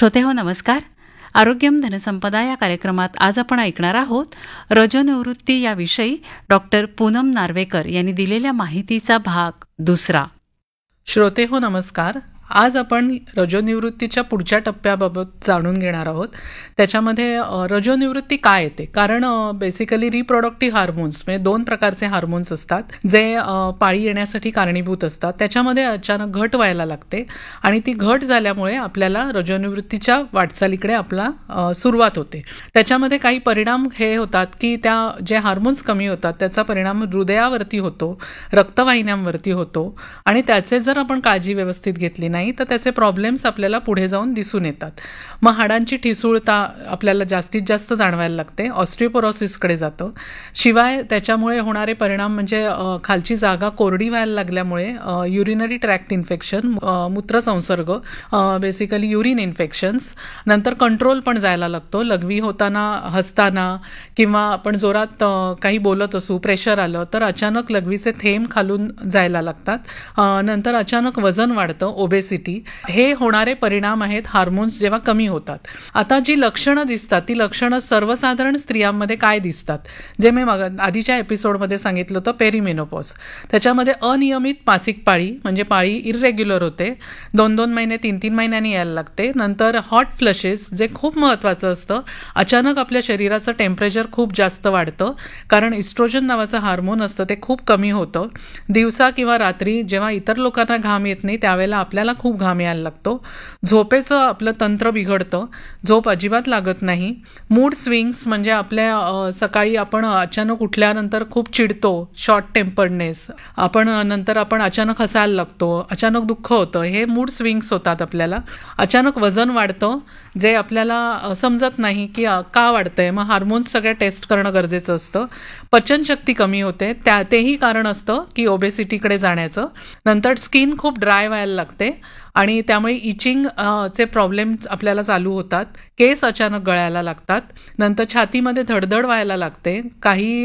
श्रोतेहो नमस्कार. आरोग्यम धनसंपदा या कार्यक्रमात आज आपण ऐकणार आहोत रजोनिवृत्ती याविषयी डॉक्टर पूनम नार्वेकर यांनी दिलेल्या माहितीचा भाग दुसरा. श्रोते हो नमस्कार. आज आपण रजोनिवृत्तीच्या पुढच्या टप्प्याबाबत जाणून घेणार आहोत. त्याच्यामध्ये रजोनिवृत्ती काय येते, कारण बेसिकली रिप्रोडक्टिव्ह हार्मोन्स म्हणजे 2 प्रकारचे हार्मोन्स असतात जे पाळी येण्यासाठी कारणीभूत असतात. त्याच्यामध्ये अचानक घट व्हायला लागते आणि ती घट झाल्यामुळे आपल्याला रजोनिवृत्तीच्या वाटचालीकडे आपला सुरुवात होते. त्याच्यामध्ये काही परिणाम हे होतात की त्या जे हार्मोन्स कमी होतात त्याचा परिणाम हृदयावरती होतो, रक्तवाहिन्यांवरती होतो आणि त्याचे जर आपण काळजी व्यवस्थित घेतली नाही तर त्याचे प्रॉब्लेम्स आपल्याला पुढे जाऊन दिसून येतात. मग हाडांची ठिसूळता आपल्याला जास्तीत जास्त जाणवायला लागते, ऑस्टिओपोरोसिसकडे जातं. शिवाय त्याच्यामुळे होणारे परिणाम म्हणजे खालची जागा कोरडी व्हायला लागल्यामुळे urinary tract infection, मूत्रसंसर्ग, basically urine infections, नंतर कंट्रोल पण जायला लागतो. लघवी होताना, हसताना किंवा आपण जोरात काही बोलत असू, प्रेशर आलं तर अचानक लघवीचे थेंब खालून जायला लागतात. नंतर अचानक वजन वाढतं, ओबेसिटी. हे होणारे परिणाम आहेत हार्मोन्स जेव्हा कमी होतात. आता जी लक्षणं दिसतात ती लक्षणं सर्वसाधारण स्त्रियांमध्ये काय दिसतात, जे मी आधीच्या एपिसोडमध्ये सांगितलं होतं पेरिमेनोपॉज. त्याच्यामध्ये अनियमित मासिक पाळी म्हणजे पाळी इर्रेग्युलर होते, 2-2 महिने 3-3 महिन्यांनी यायला लागते. नंतर हॉट फ्लशेस, जे खूप महत्त्वाचं असतं. अचानक आपल्या शरीराचं टेम्परेचर खूप जास्त वाढतं कारण इस्ट्रोजन नावाचं हार्मोन असतं ते खूप कमी होतं. दिवसा किंवा रात्री जेव्हा इतर लोकांना घाम येत नाही त्यावेळेला आपल्याला खूप घाम यायला लागतो. झोपेचं आपलं तंत्र बिघडतं, झोप अजिबात लागत नाही. मूड स्विंग्स म्हणजे आपल्या सकाळी आपण अचानक उठल्यानंतर खूप चिडतो, शॉर्ट टेम्पर्डनेस, नंतर आपण अचानक हसायला लागतो, अचानक दुःख होतं. हे मूड स्विंग्स होतात आपल्याला. अचानक वजन वाढतं जे आपल्याला समजत नाही की का वाढतंय. मग हार्मोन्स सगळ्या टेस्ट करणं गरजेचं असतं. पचनशक्ती कमी होते, तेही कारण असतं की ओबेसिटीकडे जाण्याचं. नंतर स्किन खूप ड्राय व्हायला लागते आणि त्यामुळे इचिंग चे प्रॉब्लेम्स आपल्याला चालू होतात. केस अचानक गळायला लागतात. नंतर छातीमध्ये धडधड व्हायला लागते. काही